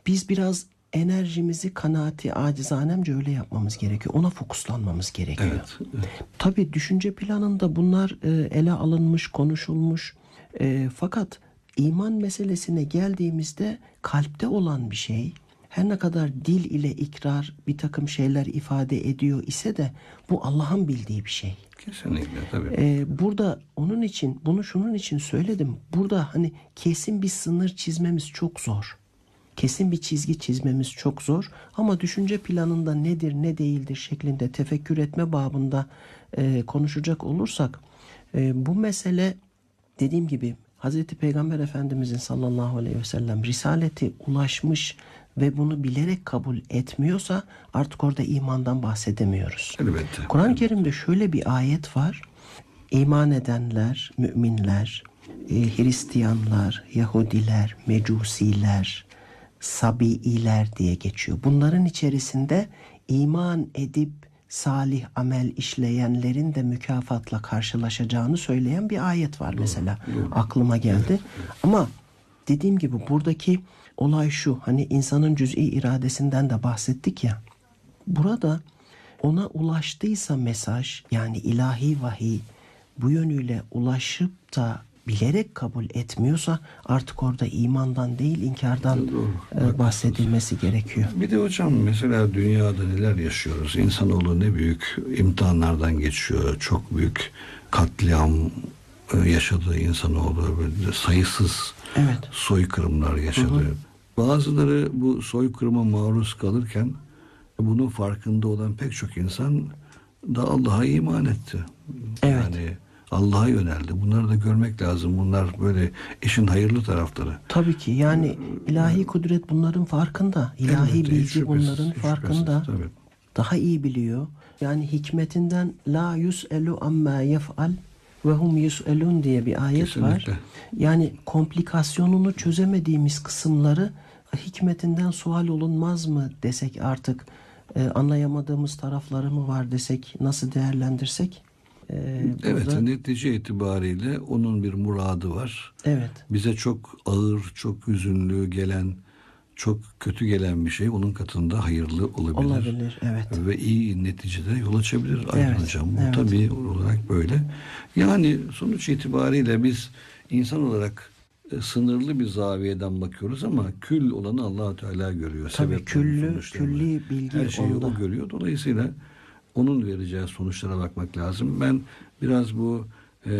biz biraz enerjimizi kanaati acizanemce öyle yapmamız gerekiyor. Ona fokuslanmamız gerekiyor. Evet. Tabii düşünce planında bunlar ele alınmış, konuşulmuş. Fakat iman meselesine geldiğimizde kalpte olan bir şey, her ne kadar dil ile ikrar bir takım şeyler ifade ediyor ise de bu Allah'ın bildiği bir şey. Kesinlikle tabii. Burada onun için, bunu şunun için söyledim. Burada hani kesin bir sınır çizmemiz çok zor. Kesin bir çizgi çizmemiz çok zor. Ama düşünce planında nedir ne değildir şeklinde tefekkür etme babında konuşacak olursak bu mesele, dediğim gibi, Hazreti Peygamber Efendimizin sallallahu aleyhi ve sellem risaleti ulaşmış ve bunu bilerek kabul etmiyorsa artık orada imandan bahsedemiyoruz. Elbette. Kur'an-ı Kerim'de şöyle bir ayet var. İman edenler, müminler, Hristiyanlar, Yahudiler, Mecusiler, Sabiiler diye geçiyor. Bunların içerisinde iman edip salih amel işleyenlerin de mükafatla karşılaşacağını söyleyen bir ayet var mesela. Doğru. Aklıma geldi. Evet. Ama dediğim gibi buradaki olay şu. Hani insanın cüz'i iradesinden de bahsettik ya. Burada ona ulaştıysa mesaj, yani ilahi vahiy bu yönüyle ulaşıp da bilerek kabul etmiyorsa artık orada imandan değil inkardan bahsedilmesi gerekiyor. Bir de hocam mesela dünyada neler yaşıyoruz? İnsanoğlu ne büyük imtihanlardan geçiyor. Çok büyük katliam yaşadığı insanoğlu, sayısız soykırımlar yaşadı. Hı hı. Bazıları bu soykırıma maruz kalırken bunun farkında olan pek çok insan da Allah'a iman etti. Evet. Yani Allah'a yöneldi. Bunları da görmek lazım. Bunlar böyle işin hayırlı tarafları. Tabii ki. Yani ilahi kudret bunların farkında. İlahi bilgi bunların farkında. Tabii. Daha iyi biliyor. Yani hikmetinden la yus'elu amma yef'al ve hum yus'elun diye bir ayet Kesinlikle var. Yani komplikasyonunu çözemediğimiz kısımları hikmetinden sual olunmaz mı desek artık, anlayamadığımız tarafları mı var desek, nasıl değerlendirsek? Evet, netice itibariyle onun bir muradı var. Evet. Bize çok ağır, çok hüzünlü gelen, çok kötü gelen bir şey onun katında hayırlı olabilir. Olabilir, evet. Ve iyi neticede yol açabilir Aydın Hocam. Bu evet. tabii olarak böyle. Yani sonuç itibariyle biz insan olarak sınırlı bir zaviyeden bakıyoruz ama kül olanı Allah Teala görüyor. Tabii külli bilgi her şeyi onda. o görüyor. Dolayısıyla onun vereceği sonuçlara bakmak lazım. Ben biraz bu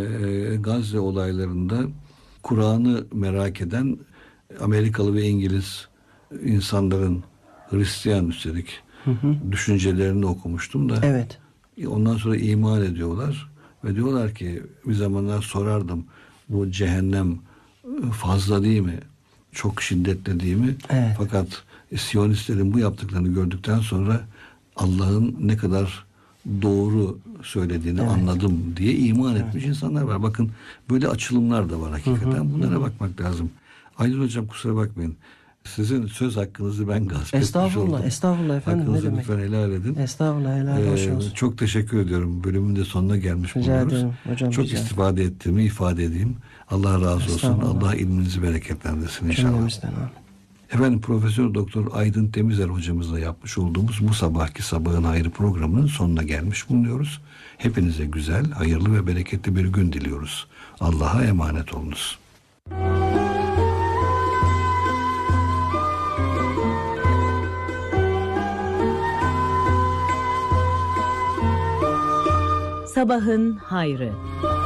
Gazze olaylarında Kur'an'ı merak eden Amerikalı ve İngiliz insanların, Hristiyan üstelik, düşüncelerini okumuştum da. Evet. Ondan sonra iman ediyorlar ve diyorlar ki bir zamanlar sorardım, bu cehennem fazla değil mi? Çok şiddetli değil mi? Evet. Fakat Siyonistlerin bu yaptıklarını gördükten sonra Allah'ın ne kadar doğru söylediğini anladım diye iman etmiş insanlar var. Bakın böyle açılımlar da var hakikaten. Bunlara bakmak lazım. Aydın Hocam kusura bakmayın. Sizin söz hakkınızı ben gasp etmiş oldum. Estağfurullah efendim. Hakkınızı ne demek? lütfen helal edin. Estağfurullah, helal olsun. Çok teşekkür ediyorum. Bölümün de sonuna gelmiş bulunuyoruz. Rica ederim hocam. Çok istifade ettiğimi ifade edeyim. Allah razı olsun. Allah ilminizi bereketlendirsin inşallah. Efendim Profesör Doktor Aydın Temizer hocamızla yapmış olduğumuz bu sabahki Sabahın Hayrı programının sonuna gelmiş bulunuyoruz. Hepinize güzel, hayırlı ve bereketli bir gün diliyoruz. Allah'a emanet olunuz. Sabahın Hayrı.